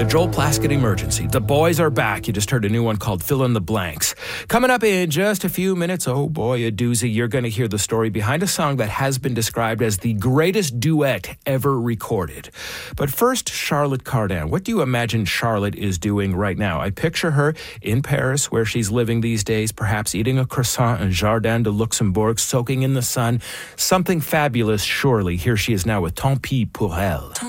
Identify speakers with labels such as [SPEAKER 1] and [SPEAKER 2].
[SPEAKER 1] The Joel Plaskett Emergency. The boys are back. You just heard a new one called Fill in the Blanks. Coming up in just a few minutes, oh boy, a doozy, you're going to hear the story behind a song that has been described as the greatest duet ever recorded. But first, Charlotte Cardin. What do you imagine Charlotte is doing right now? I picture her in Paris, where she's living these days, perhaps eating a croissant in Jardin de Luxembourg, soaking in the sun. Something fabulous, surely. Here she is now with Tant pis pour elle.